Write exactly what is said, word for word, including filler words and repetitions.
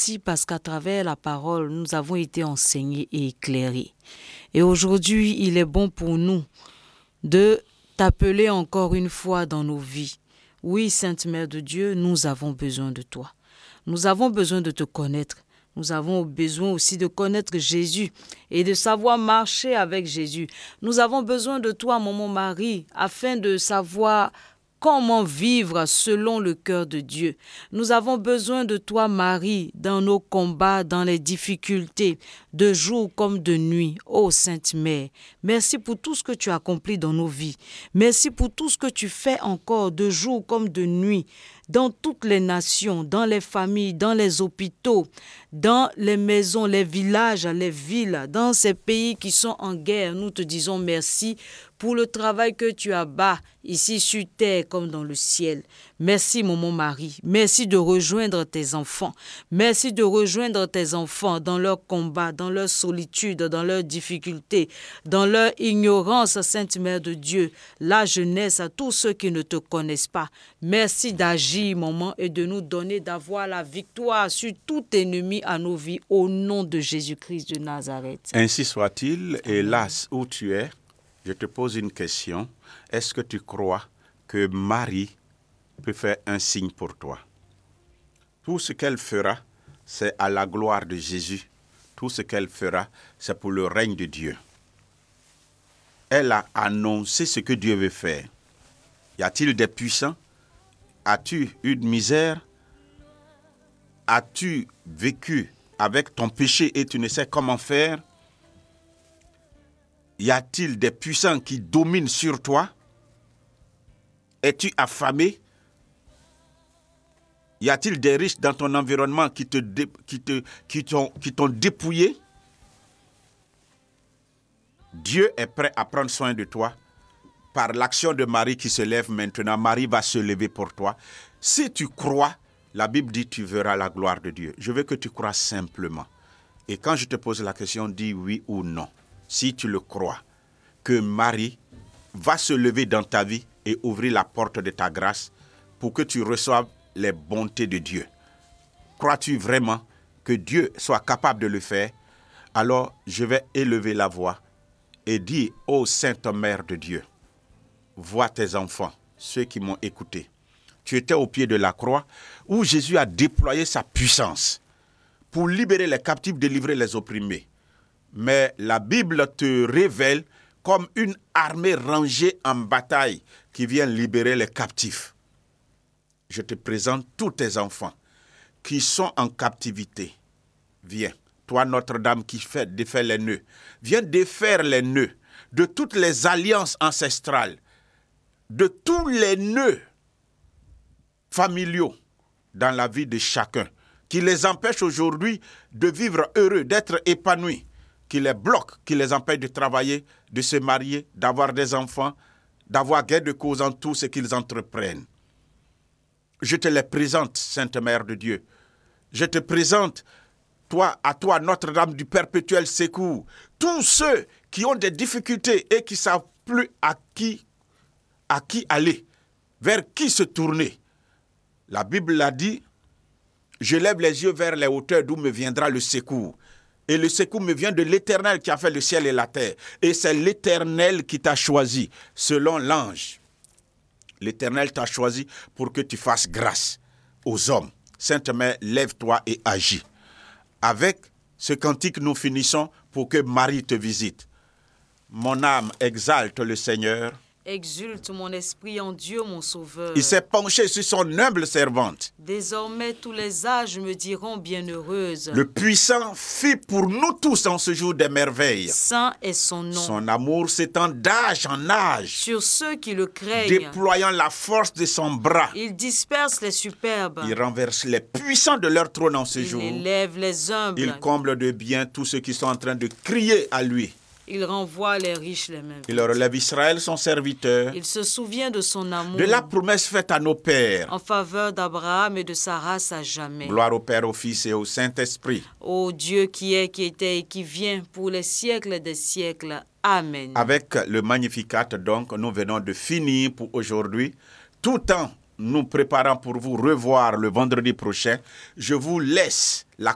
Merci parce qu'à travers la parole, nous avons été enseignés et éclairés. Et aujourd'hui, il est bon pour nous de t'appeler encore une fois dans nos vies. Oui, Sainte Mère de Dieu, nous avons besoin de toi. Nous avons besoin de te connaître. Nous avons besoin aussi de connaître Jésus et de savoir marcher avec Jésus. Nous avons besoin de toi, Maman Marie, afin de savoir comment vivre selon le cœur de Dieu. Nous avons besoin de toi, Marie, dans nos combats, dans les difficultés, de jour comme de nuit. Ô Sainte Mère, merci pour tout ce que tu as accompli dans nos vies. Merci pour tout ce que tu fais encore de jour comme de nuit, dans toutes les nations, dans les familles, dans les hôpitaux, dans les maisons, les villages, les villes, dans ces pays qui sont en guerre. Nous te disons merci pour le travail que tu as bas ici sur terre comme dans le ciel. Merci, Maman Marie. Merci de rejoindre tes enfants. Merci de rejoindre tes enfants dans leur combat, dans leur solitude, dans leurs difficultés, dans leur ignorance, Sainte Mère de Dieu, la jeunesse, à tous ceux qui ne te connaissent pas. Merci d'agir, Maman, et de nous donner d'avoir la victoire sur tout ennemi à nos vies, au nom de Jésus-Christ de Nazareth. Ainsi soit-il, et là où tu es, je te pose une question. Est-ce que tu crois que Marie peut faire un signe pour toi? Tout ce qu'elle fera, c'est à la gloire de Jésus. Tout ce qu'elle fera, c'est pour le règne de Dieu. Elle a annoncé ce que Dieu veut faire. Y a-t-il des puissants? As-tu eu de misère? As-tu vécu avec ton péché et tu ne sais comment faire? Y a-t-il des puissants qui dominent sur toi? Es-tu affamé? Y a-t-il des riches dans ton environnement qui, te dé, qui, te, qui, t'ont, qui t'ont dépouillé? Dieu est prêt à prendre soin de toi par l'action de Marie qui se lève maintenant. Marie va se lever pour toi. Si tu crois, la Bible dit tu verras la gloire de Dieu. Je veux que tu crois simplement. Et quand je te pose la question, dis oui ou non. Si tu le crois, que Marie va se lever dans ta vie et ouvrir la porte de ta grâce pour que tu reçoives les bontés de Dieu. Crois-tu vraiment que Dieu soit capable de le faire? Alors, je vais élever la voix et dire, ô Sainte Mère de Dieu, vois tes enfants, ceux qui m'ont écouté. Tu étais au pied de la croix où Jésus a déployé sa puissance pour libérer les captifs, délivrer les opprimés. Mais la Bible te révèle comme une armée rangée en bataille qui vient libérer les captifs. Je te présente tous tes enfants qui sont en captivité. Viens, toi Notre-Dame qui fait défaire les nœuds, viens défaire les nœuds de toutes les alliances ancestrales, de tous les nœuds familiaux dans la vie de chacun, qui les empêchent aujourd'hui de vivre heureux, d'être épanouis, qui les bloquent, qui les empêchent de travailler, de se marier, d'avoir des enfants, d'avoir gain de cause en tout ce qu'ils entreprennent. Je te les présente, Sainte Mère de Dieu. Je te présente, toi, à toi, Notre-Dame du perpétuel secours, tous ceux qui ont des difficultés et qui ne savent plus à qui, à qui aller, vers qui se tourner. La Bible l'a dit, je lève les yeux vers les hauteurs d'où me viendra le secours. Et le secours me vient de l'Éternel qui a fait le ciel et la terre. Et c'est l'Éternel qui t'a choisi, selon l'ange. L'Éternel t'a choisi pour que tu fasses grâce aux hommes. Sainte Mère, lève-toi et agis. Avec ce cantique, nous finissons pour que Marie te visite. Mon âme exalte le Seigneur. Exulte mon esprit en Dieu, mon Sauveur. Il s'est penché sur son humble servante. Désormais, tous les âges me diront bienheureuse. Le puissant fit pour nous tous en ce jour des merveilles. Saint est son nom. Son amour s'étend d'âge en âge. Sur ceux qui le craignent. Déployant la force de son bras. Il disperse les superbes. Il renverse les puissants de leur trône en ce Il jour. Il élève les humbles. Il comble de bien tous ceux qui sont en train de crier à lui. Il renvoie les riches les mains vides. Il relève Israël, son serviteur. Il se souvient de son amour. De la promesse faite à nos pères. En faveur d'Abraham et de sa race à jamais. Gloire au Père, au Fils et au Saint-Esprit. Ô Dieu qui est, qui était et qui vient pour les siècles des siècles. Amen. Avec le Magnificat, donc, nous venons de finir pour aujourd'hui. Tout en nous préparant pour vous revoir le vendredi prochain, je vous laisse la